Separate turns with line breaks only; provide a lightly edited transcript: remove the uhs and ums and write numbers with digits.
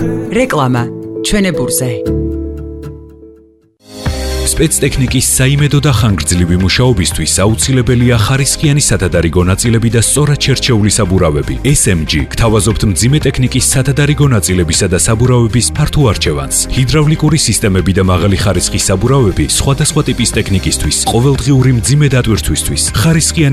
რეკლამა ჩვენებურზე.
სპეცტექნიკის საიმედო და ხანგრძლივი მუშაობისთვის აუცილებელია ხარისხიანი სათადარიგო ნაწილები და სწორად შერჩეული საბურავები. SMG გთავაზობთ მძიმე ტექნიკის სათადარიგო ნაწილებისა და საბურავების ფართო არჩევანს. ჰიდრავლიკური სისტემები და მაღალი ხარისხის საბურავები სხვადასხვა ტიპის ტექნიკისთვის, ყოველდღიური მძიმე დატვირთვისთვის, ხარისხიანი